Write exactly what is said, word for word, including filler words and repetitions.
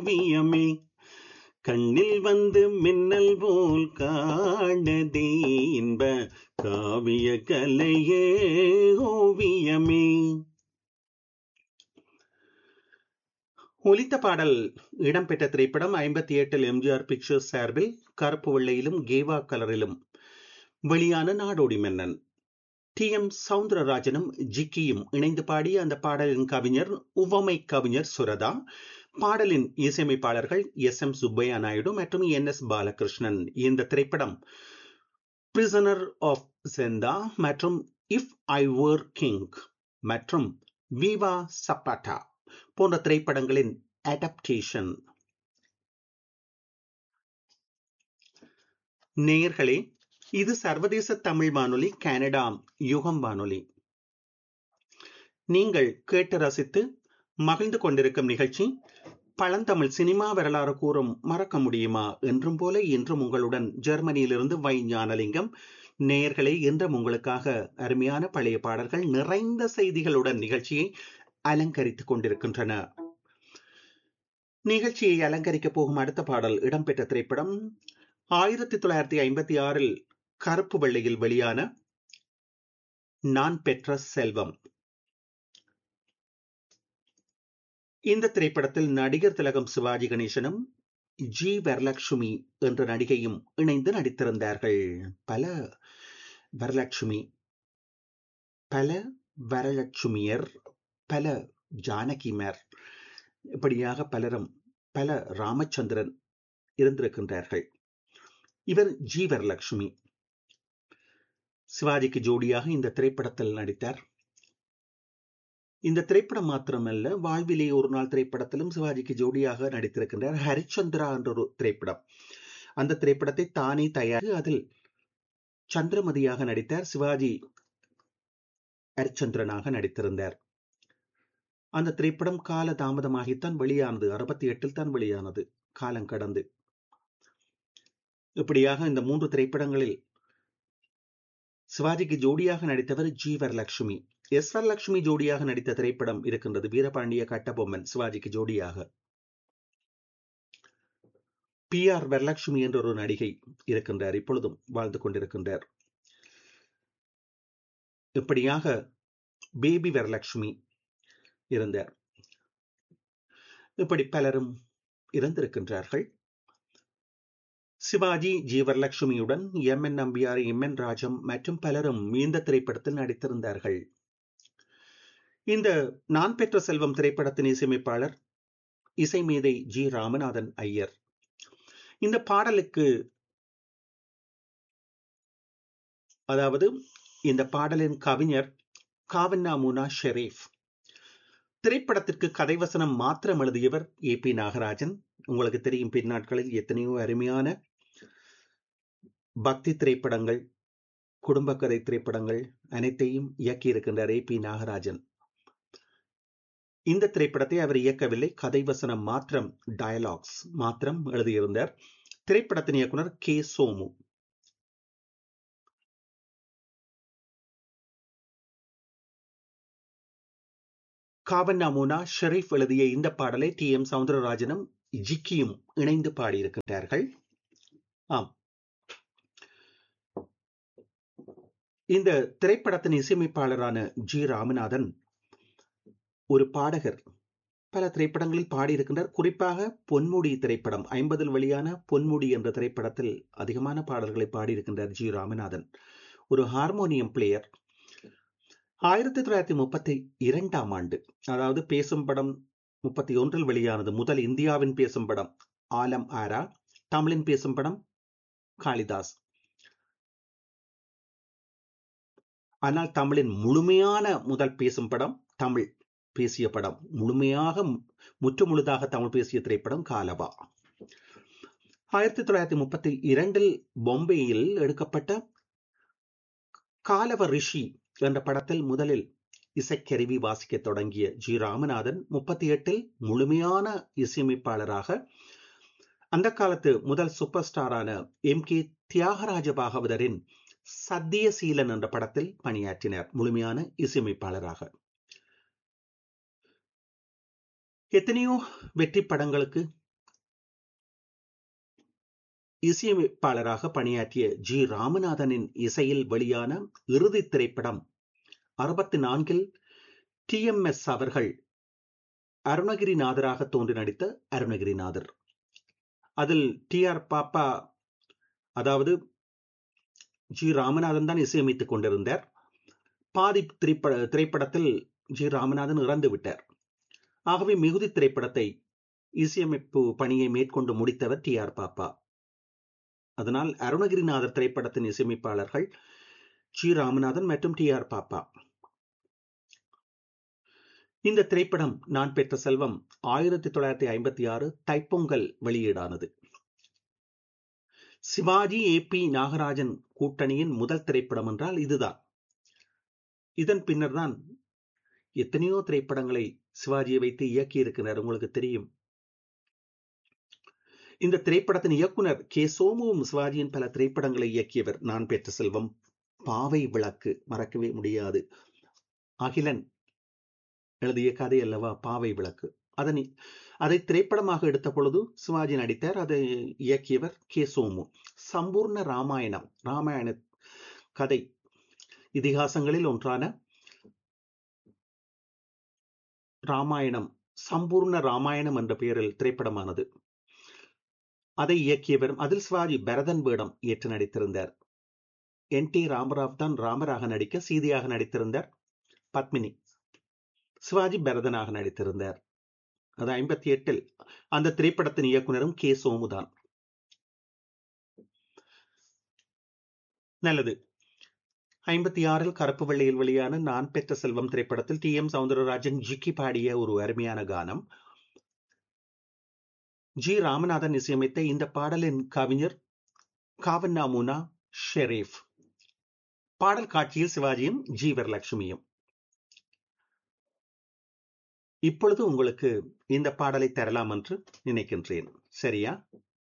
ஓவியமே கண்ணில் வந்து மின்னல் போல் காணதே இன்ப காவிய கலையே ஓவியமே. ஒலித்த பாடல் இடம்பெற்ற திரைப்படம் ஐம்பத்தி எட்டில் எம்ஜிஆர் பிக்சர்ஸ் சார்பில் கருப்பு வெள்ளையிலும் கேவா கலரிலும் வெளியான நாடோடி மன்னன். டி எம் சவுந்தரராஜனும் ஜிக்கியும் இணைந்து பாடிய அந்த பாடலின் கவிஞர் உவமை கவிஞர் சுரதா. பாடலின் இசையமைப்பாளர்கள் எஸ் எம் சுப்பையா நாயுடு மற்றும் என் எஸ் பாலகிருஷ்ணன். இந்த திரைப்படம் பிரிசனர் ஆஃப் செந்தா மற்றும் இஃப் ஐ வர் கிங் மற்றும் விவா சப்பாட்டா போன்ற திரைப்படங்களின் அடாப்டேஷன். நேயர்களே, இது சர்வதேச தமிழ் வானொலி, கனடா யுகம் வானொலி. நீங்கள் கேட்டு ரசித்து மகிழ்ந்து கொண்டிருக்கும் நிகழ்ச்சி பழந்தமிழ் சினிமா வரலாறு கூறும் மறக்க முடியுமா என்றும் போல இன்றும் உங்களுடன் ஜெர்மனியிலிருந்து வை ஞானலிங்கம். நேயர்களே, இன்றும் உங்களுக்காக அருமையான பழைய பாடல்கள் நிறைந்த செய்திகளுடன் நிகழ்ச்சியை அலங்கரித்துக் கொண்டிருக்கின்றன. நிகழ்ச்சியை அலங்கரிக்க போகும் அடுத்த பாடல் இடம்பெற்ற திரைப்படம் ஆயிரத்தி தொள்ளாயிரத்தி ஐம்பத்தி ஆறில் கருப்பு வெள்ளையில் வெளியான நான் பெற்ற செல்வம். இந்த திரைப்படத்தில் நடிகர் திலகம் சிவாஜி கணேசனும் ஜி வரலட்சுமி என்ற நடிகையும் இணைந்து நடித்திருந்தார்கள். பல வரலட்சுமி, பல வரலட்சுமியர், பல ஜானகிமார், இப்படியாக பலரும், பல ராமச்சந்திரன் இருந்திருக்கின்றார்கள். இவர் ஜி வரலட்சுமி. சிவாஜிக்கு ஜோடியாக இந்த திரைப்படத்தில் நடித்தார். இந்த திரைப்படம் மாத்திரமல்ல, வாழ்விலே ஒரு நாள் திரைப்படத்திலும் சிவாஜிக்கு ஜோடியாக நடித்திருக்கின்றார். ஹரிச்சந்திரா என்ற ஒரு திரைப்படம். அந்த திரைப்படத்தை தானே தயாரித்து அதில் சந்திரமதியாக நடித்தார். சிவாஜி ஹரிச்சந்திரனாக நடித்திருந்தார். அந்த திரைப்படம் கால தாமதமாகித்தான் வெளியானது. அறுபத்தி எட்டில் தான் வெளியானது, காலம் கடந்து. இப்படியாக இந்த மூன்று திரைப்படங்களில் சிவாஜிக்கு ஜோடியாக நடித்தவர் ஜி வரலட்சுமி. எஸ் வரலட்சுமி ஜோடியாக நடித்த திரைப்படம் இருக்கின்றது, வீரபாண்டிய கட்டபொம்மன். சிவாஜிக்கு ஜோடியாக பி ஆர் வரலட்சுமி என்ற ஒரு நடிகை இருக்கின்றார், இப்பொழுதும் வாழ்ந்து கொண்டிருக்கின்றார். இப்படியாக பேபி வரலட்சுமி இருந்தார். இப்படி பலரும் இருந்திருக்கின்றார்கள். Sivaji G வரலட்சுமியுடன் M N Nambiar, M N Rajam மற்றும் பலரும் இந்த திரைப்படத்தில் நடித்திருந்தார்கள். இந்த நான் பெற்ற செல்வம் திரைப்படத்தின் இசையமைப்பாளர் இசை மேதை ஜி ராமநாதன் ஐயர். இந்த பாடலுக்கு, அதாவது இந்த பாடலின் கவிஞர் காவன்னா முனா ஷெரீப். திரைப்படத்திற்கு கதைவசனம் மாத்திரம் எழுதியவர் ஏ பி நாகராஜன். உங்களுக்கு தெரியும், பின்னாட்களில் எத்தனையோ அருமையான பக்தி திரைப்படங்கள், குடும்ப கதை திரைப்படங்கள் அனைத்தையும் இயக்கி இருக்கின்றார் ஏ பி நாகராஜன். இந்த திரைப்படத்தை அவர் இயக்கவில்லை, கதைவசனம் மாத்திரம், டயலாக்ஸ் மாத்திரம் எழுதியிருந்தார். திரைப்படத்தின் இயக்குனர் கே சோமு. காவன்னா முனா ஷெரீப் எழுதிய இந்த பாடலை டி எம் சவுந்தரராஜனும் ஜிக்கியும் இணைந்து பாடியிருக்கின்றார்கள். ஆம், இந்த திரைப்படத்தின் இசையமைப்பாளரான ஜி ராமநாதன் ஒரு பாடகர். பல திரைப்படங்களில் பாடியிருக்கின்றார். குறிப்பாக பொன்முடி திரைப்படம், ஐம்பதில் வெளியான பொன்முடி என்ற திரைப்படத்தில் அதிகமான பாடல்களை பாடியிருக்கின்றார் ஜி ராமநாதன். ஒரு ஹார்மோனியம் பிளேயர். ஆயிரத்தி தொள்ளாயிரத்தி முப்பத்தி இரண்டாம் ஆண்டு, அதாவது பேசும் படம் முப்பத்தி ஒன்றில் வெளியானது. முதல் இந்தியாவின் பேசும் படம் ஆலம் ஆரா, தமிழின் பேசும் படம் காளிதாஸ். ஆனால் தமிழின் முழுமையான முதல் பேசும் படம், தமிழ் பேசிய படம், முழுமையாக முற்று முழுதாக தமிழ் பேசிய திரைப்படம் காலவா. ஆயிரத்தி தொள்ளாயிரத்தி முப்பத்தி இரண்டில் பொம்பேயில் எடுக்கப்பட்ட காலவ ரிஷி என்ற படத்தில் முதலில் இசைக்கருவி வாசிக்க தொடங்கிய ஜி ராமநாதன் முப்பத்தி எட்டில் முழுமையான இசையமைப்பாளராக அந்த காலத்து முதல் super ஸ்டாரான M K Thyagaraja பாகவதரின் Sathyaseelan என்ற படத்தில் பணியாற்றினார் முழுமையான இசையமைப்பாளராக. எத்தனையோ வெற்றி படங்களுக்கு இசையமைப்பாளராக பணியாற்றிய ஜி ராமநாதனின் இசையில் வெளியான இறுதி திரைப்படம் அறுபத்தி நான்கில் டி எம் எஸ் அவர்கள் அருணகிரிநாதராக தோன்றி நடித்த அருணகிரிநாதர். அதில் டி ஆர் பாப்பா, அதாவது ஜி ராமநாதன் தான் இசையமைத்துக் கொண்டிருந்தார். பாதி திரைப்பட திரைப்படத்தில் ஜி ராமநாதன் இறந்து விட்டார். ஆகவே மிகுதி திரைப்படத்தை இசையமைப்பு பணியை மேற்கொண்டு முடித்தவர் டி ஆர் பாப்பா. அதனால் அருணகிரிநாதர் திரைப்படத்தின் இசையமைப்பாளர்கள் ஜி ராமநாதன் மற்றும் டி ஆர் பாப்பா. இந்த திரைப்படம் நான் பெற்ற செல்வம் ஆயிரத்தி தொள்ளாயிரத்தி ஐம்பத்தி ஆறு தைப்பொங்கல் வெளியீடானது. சிவாஜி ஏ பி நாகராஜன் கூட்டணியின் முதல் திரைப்படம் என்றால் இதுதான். இதன் பின்னர் தான் எத்தனையோ திரைப்படங்களை சிவாஜியை வைத்து இயக்கி இருக்கிறார், உங்களுக்கு தெரியும். இந்த திரைப்படத்தின் இயக்குனர் கே சோமுவும் சிவாஜியின் பல திரைப்படங்களை இயக்கியவர். நான் பெற்ற செல்வம், பாவை விளக்கு மறக்கவே முடியாது. அகிலன் எழுதிய கதை அல்லவா பாவை விளக்கு. அதனை அதை திரைப்படமாக எடுத்த பொழுது சிவாஜி நடித்தார். அதை இயக்கியவர் கே சோமு. சம்பூர்ண ராமாயணம், ராமாயண கதை இதிகாசங்களில் ஒன்றான ராமாயணம், சம்பூர்ண ராமாயணம் என்ற பெயரில் திரைப்படமானது. அதை இயக்கியவர், அதில் சிவாஜி பரதன் வேடம் ஏற்று நடித்திருந்தார். என் டி ராமராவ் தான் ராமராக நடிக்க சீதையாக நடித்திருந்தார். பத்மினி, சிவாஜி பரதனாக நடித்திருந்தார். அது ஐம்பத்தி எட்டில். அந்த திரைப்படத்தின் இயக்குனரும் கே சோமுதான். நல்லது. ஐம்பத்தி ஆறில் கருப்பு வெள்ளையில் வெளியான நான் பெற்ற செல்வம் திரைப்படத்தில் டி எம் சவுந்தரராஜன் ஜிக்கி பாடிய ஒரு அருமையான கானம். ஜி ராமநாதன் இசையமைத்த இந்த பாடலின் கவிஞர் காவன்னா முனா ஷெரீப். பாடல் காட்சியில் சிவாஜியும் ஜி வரலட்சுமியும். இப்பொழுது உங்களுக்கு இந்த பாடலை தரலாம் என்று நினைக்கின்றேன். சரியா?